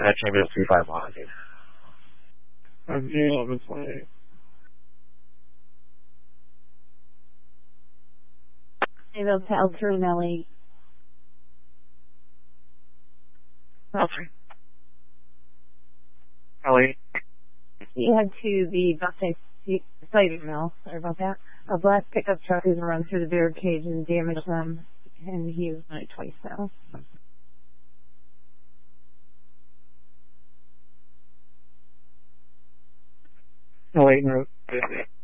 that chamber 351. I'm G1128. Able to El Turinelli. Okay. Ellie. You head to the Buffet cider mill. Sorry about that. A black pickup truck has run through the barricades and damaged them, and he was on it twice now. Ellie,